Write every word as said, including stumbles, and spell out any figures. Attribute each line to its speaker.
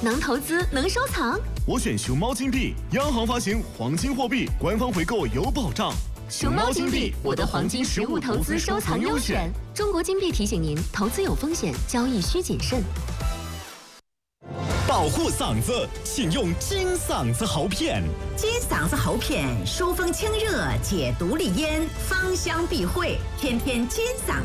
Speaker 1: 能投资能收藏。
Speaker 2: 我选熊猫金币，央行发行黄金货币，官方回购有保障。
Speaker 1: 熊猫金币，我的黄金实物投资收藏优选。中国金币提醒您，投资有风险，交易需谨慎。
Speaker 3: 保护嗓子，请用金嗓子喉片。
Speaker 4: 金嗓子喉片疏风清热，解毒利咽，芳香避秽，天天金嗓。